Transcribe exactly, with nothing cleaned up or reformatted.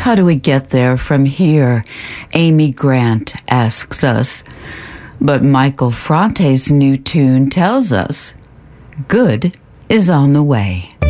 How do we get there from here? Amy Grant asks us. But Michael Frante's new tune tells us, good is on the way.